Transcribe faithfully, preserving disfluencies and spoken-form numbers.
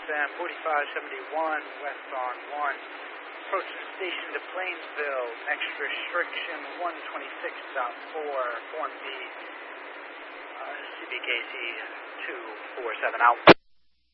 M forty-five seventy-one, west on one. Approaching station to Plainsville, next restriction one twenty-six point four, Form B, uh, C B K C two four seven out.